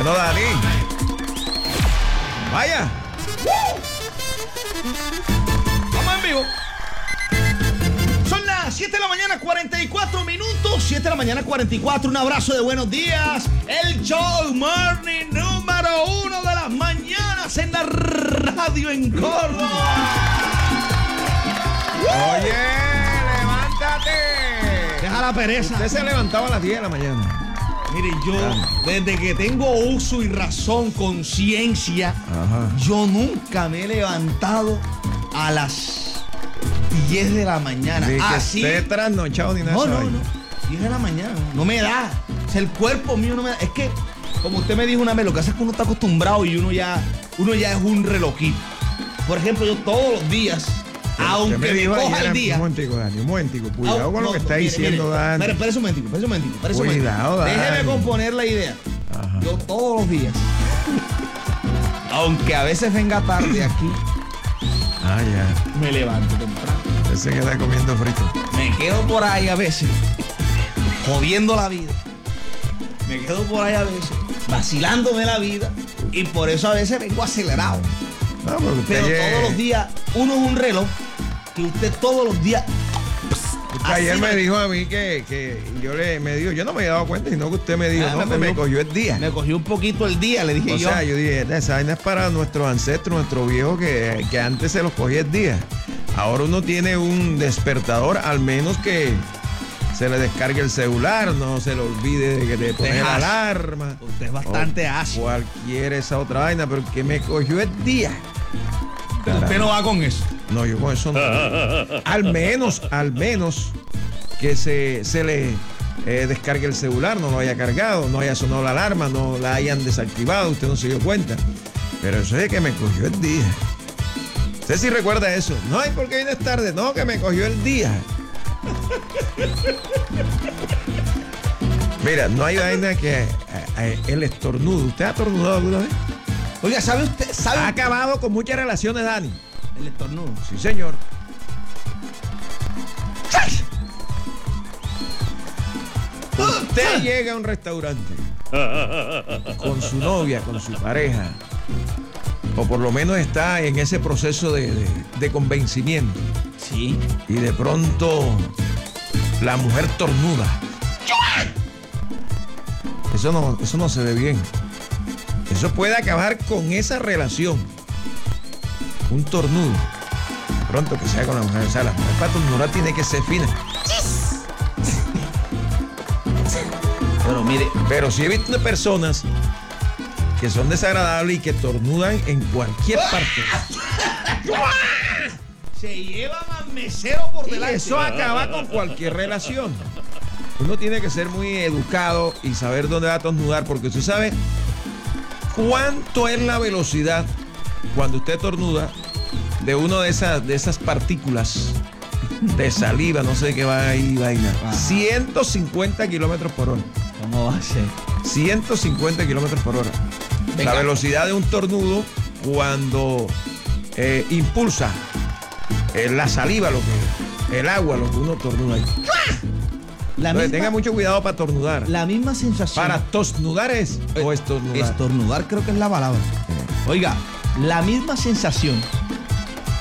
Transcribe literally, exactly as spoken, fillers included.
Bueno, Dani. Vaya. Vamos en vivo. Son las siete de la mañana, cuarenta y cuatro minutos. siete de la mañana, cuarenta y cuatro. Un abrazo de buenos días. El show morning número uno de las mañanas en la radio en Córdoba. Oye, levántate. Deja la pereza. Usted se levantaba a las diez de la mañana. Mire, yo, desde que tengo uso y razón, conciencia, Ajá. yo nunca me he levantado a las diez de la mañana. Ni que Así. esté trasnochado ni nada. No, de no, esa no. vaina. diez de la mañana. No me da. O sea, el cuerpo mío no me da. Es que, como usted me dijo una vez, lo que hace es que uno está acostumbrado y uno ya, uno ya es un relojito. Por ejemplo, yo todos los días, aunque me, dijo coja ayer, el día. Un momentico, Dani, un momentico. Cuidado Ah, con no, lo que está mire, diciendo, mire, Dani. Espera, espera un momentico, espera un momentico, espera un momentico. Cuidado, Dani. Déjeme componer la idea. Ajá. Yo todos los días, aunque a veces venga tarde aquí, Ah, ya. me levanto temprano. Usted se queda comiendo frito. Me quedo por ahí a veces, jodiendo la vida. Me quedo por ahí a veces, vacilándome la vida. Y por eso a veces vengo acelerado. No, porque usted Pero ayer, todos los días, uno es un reloj que usted todos los días. usted ayer así me me- dijo a mí que, que yo le me dijo, yo no me había dado cuenta, sino que usted me dijo, Ah, no, me que me cogió- cogió el día. Me cogió un poquito el día, le dije O yo. sea, yo dije, esa vaina es para nuestros ancestros, nuestros viejos que, que antes se los cogía el día. Ahora uno tiene un despertador, al menos que se le descargue el celular, no se le olvide de que te poner es la ácido. alarma. Usted es bastante o ácido. Cualquier esa otra vaina, pero que me cogió el día. Usted no va con eso. No, yo con eso no. Al menos, al menos que se, se le eh, descargue el celular, no lo haya cargado, no haya sonado la alarma, no la hayan desactivado, usted no se dio cuenta. Pero eso es que me cogió el día. Usted sí recuerda eso. No, ¿y por qué vienes tarde? No, que me cogió el día. Mira, no hay vaina que eh, eh, el estornudo. ¿Usted ha estornudado alguna vez? Oiga, ¿sabe usted? ¿Sabe? Ha acabado con muchas relaciones, Dani. El estornudo. Sí, señor. Usted llega a un restaurante con su novia, con su pareja, o por lo menos está en ese proceso de, de- de convencimiento, Sí. y de pronto la mujer tornuda. Eso no, eso no se ve bien. Eso puede acabar con esa relación. Un tornudo. Pronto que sea con la mujer. O sea, la mujer para tornudar tiene que ser fina. Pero mire, Pero sí he visto personas que son desagradables y que tornudan en cualquier parte. se llevan al mesero por Y delante. eso acaba con cualquier relación. Uno tiene que ser muy educado y saber dónde va a tornudar, porque usted sabe cuánto es la velocidad cuando usted tornuda de una de esas, de esas partículas de saliva, no sé qué va ahí, vaina. Ajá. ciento cincuenta kilómetros por hora. ¿Cómo va a ser? ciento cincuenta kilómetros por hora. Venga. La velocidad de un tornudo cuando eh, impulsa eh, la saliva, lo que, el agua, lo que uno tornuda ahí. La Entonces, misma, tenga mucho cuidado para tornudar. la misma sensación. Para tosnudar es o estornudar. Estornudar creo que es la palabra. Oiga, la misma sensación